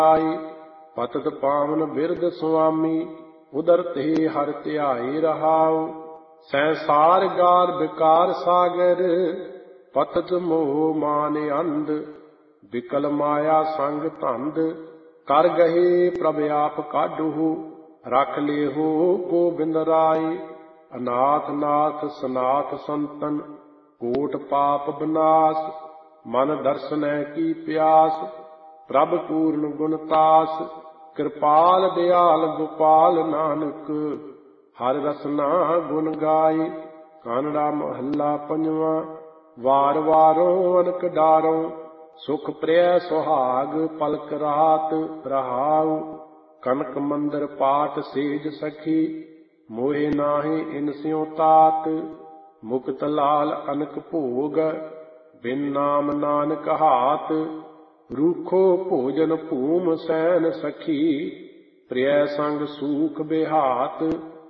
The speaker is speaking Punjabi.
ਆਈ। ਪਤਿਤ ਪਾਵਨ ਬਿਰਧ ਸੁਆਮੀ ਉਦਰ ਤੇ ਹਰਿ ਧਿਆਏ ਰਹਾਉ। ਸੰਸਾਰ ਗਾਰ ਵਿਕਾਰ ਸਾਗਰ ਪਤਿਤ ਮੋਹ ਮਾਨ ਅੰਧ। ਵਿਕਲ ਮਾਇਆ ਸੰਗ ਧੰਦ ਕਰ ਗਏ ਪ੍ਰਭ ਆਪ ਕਾਢੂ। ਰਖ ਲੇਹੋ ਗੋਬਿੰਦ ਰਾਏ ਅਨਾਥ ਨਾਥ ਸਨਾਥ ਸੰਤਨ। ਕੋਟ ਪਾਪ ਬਨਾਸ ਮਨ ਦਰਸਨੈ ਕੀ ਪਿਆਸ। ਪ੍ਰਭ ਪੂਰਨ ਗੁਣ ਤਾਸ ਕਿਰਪਾਲ ਦਿਆਲ ਗੋਪਾਲ ਨਾਨਕ। ਹਰਿ ਰਸਨਾ ਗੁਣ ਗਾਏ। ਕਾਨੜਾ ਮਹੱਲਾ ਪੰਜਵਾਂ। ਵਾਰ ਵਾਰੋਂ ਅਨਕ ਡਾਰੋਂ ਸੁਖ ਪ੍ਰਿਯ ਸੁਹਾਗ ਪਲਕ ਰਾਤ ਰਹਾਉ। ਕਨਕ ਮੰਦਰ ਪਾਟ ਸੇਜ ਸਖੀ ਮੋਹਿ ਨਾਹਿ ਇਨ ਸਿਉ ਤਾਤ। ਮੁਕਤ ਲਾਲ ਅਨਕ ਭੋਗ ਬਿਨ ਨਾਮ ਨਾਨਕ ਹਾਤ। ਰੂਖੋ ਭੋਜਨ ਭੂਮ ਸੈਨ ਸਖੀ ਪ੍ਰਿਯ ਸੰਗ ਸੂਖ ਬਿਹਾਤ।